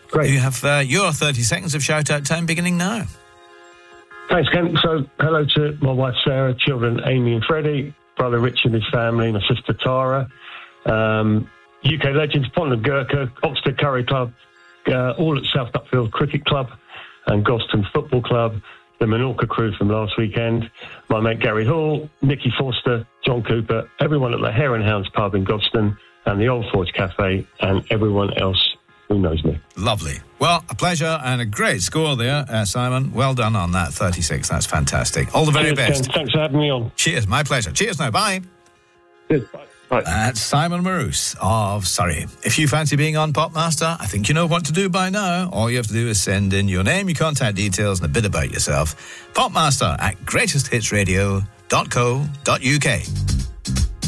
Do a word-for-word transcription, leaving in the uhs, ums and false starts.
Great. You have uh, your thirty seconds of shout-out time beginning now. Thanks, Ken. So, hello to my wife, Sarah, children, Amy and Freddie, brother Rich and his family, my sister, Tara, um, U K legends, Pont of Gurkha, Oxford Curry Club, uh, all at South Dupfield Cricket Club and Goston Football Club, the Menorca crew from last weekend, my mate Gary Hall, Nicky Forster, John Cooper, everyone at the Hare and Hounds pub in Goston and the Old Forge Cafe, and everyone else who knows me. Lovely. Well, a pleasure and a great score there, uh, Simon. Well done on that thirty-six. That's fantastic. All the very Cheers, best. Ken. Thanks for having me on. Cheers. My pleasure. Cheers now. Bye. Cheers. Bye. Bye. That's Simon Maroose of Surrey. If you fancy being on Popmaster, I think you know what to do by now. All you have to do is send in your name, your contact details, and a bit about yourself. Popmaster at greatest hits radio dot co dot uk.